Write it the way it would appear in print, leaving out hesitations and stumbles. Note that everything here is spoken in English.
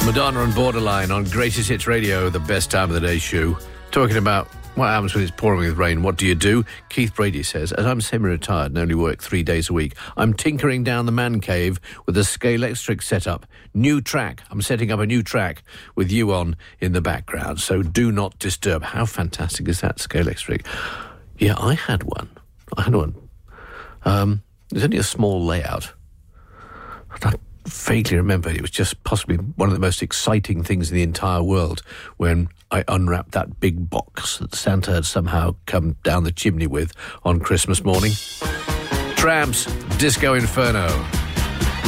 Madonna and Borderline on Greatest Hits Radio, the best time of the day show. Talking about what happens when it's pouring with rain. What do you do? Keith Brady says, as I'm semi-retired and only work 3 days a week, I'm tinkering down the man cave with a Scalextric setup. New track. I'm setting up a new track with you on in the background. So do not disturb. How fantastic is that, Scalextric? Yeah, I had one. It was only a small layout. I vaguely remember it was just possibly one of the most exciting things in the entire world when I unwrapped that big box that Santa had somehow come down the chimney with on Christmas morning. Tramps, Disco Inferno.